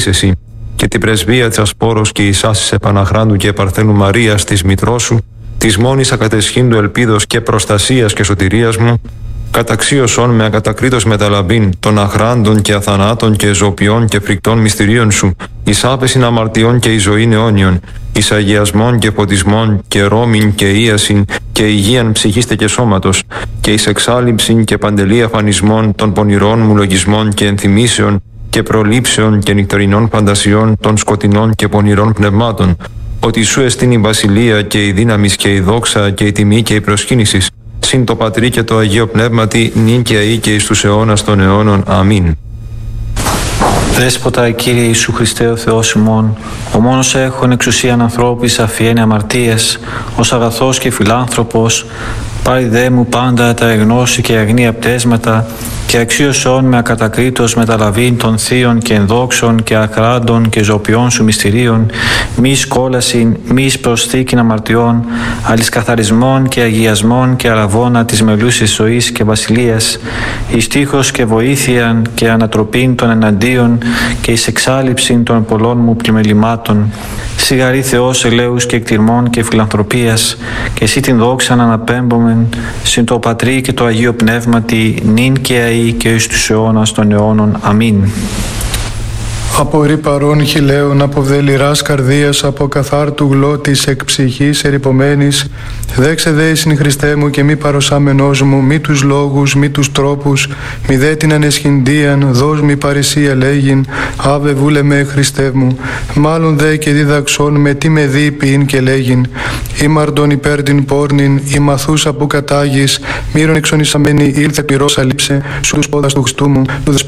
εσύ, και την πρεσβεία της Ασπόρος και εις άσης Επαναχράντου και Παρθένου Μαρίας της μητρός σου, της μόνης ακατεσχύντου ελπίδος και προστασίας και σωτηρίας μου, καταξίωσον με ακατακρίτως μεταλαμπήν των αχράντων και αθανάτων και ζωπιών και φρικτών μυστηρίων σου, εις άπεσιν αμαρτιών και εις ζωήν αιώνιον, εις αγιασμών και φωτισμών και ρόμην και ίασιν και υγείαν ψυχήστε και σώματος, και εις εξάλληψιν και παντελή αφανισμών των πονηρών μου λογισμών και ενθυμίσεων και προλήψεων και νυχτερινών φαντασιών των σκοτεινών και πονηρών πνευμάτων, ότι σου εστίν η βασιλεία και η δύναμις και η δόξα και η τιμή και η προσκύνησης, συν το Πατρί και το Αγίο Πνεύματι, νυν και αεί και εις τους αιώνας των αιώνων. Αμήν. Δέσποτα, Κύριε Ιησού Χριστέ ο Θεός ημών, ο μόνος έχων εξουσίαν ανθρώπης αφιένει αμαρτίες, ως αγαθός και φιλάνθρωπος, πάρει δε μου πάντα τα εγνώση και αγνία πτέσματα, και αξίωσον με ακατακρίτως μεταλαβήν των θείων και ενδόξων και αχράντων και ζωπιών σου μυστηρίων, μη σκόλασιν, μη προσθήκην αμαρτιών, αλλης καθαρισμών και αγιασμών και αραβώνα της μελούσης ζωής και βασιλείας, εις τείχος και βοήθειαν και ανατροπήν των εναντίον και εις εξάλληψην των πολλών μου πλημελημάτων. Σιγαρή Θεός ελέους και εκτιρμών και φιλανθρωπίας, και εσύ την δόξαν αναπέμπομεν, συν το Πατρί και το Αγίο Πνεύματι, νυν και αεί και εις τους αιώνας των αιώνων. Αμήν. Από ρή παρών χιλέων, από βδελιράς καρδίας, από καθάρτου γλώτης εκ ψυχής ερυπωμένης, δέξε δε εις Χριστέ μου και μη παροσάμενός μου, μη τους λόγους, μη τους τρόπους, μη δε την ανεσχυντίαν, δώσ' μη παρησία λέγειν, άβε βούλε με Χριστέ μου, μάλλον δε και διδαξών με τι με δίποιην και λέγειν, ήμαρτον υπέρ την πόρνην, η μαθούσα που κατάγεις, μύρον εξονισαμένη ήλθε πυρός αλείψε, σου τους πόδας του Χριστού μου,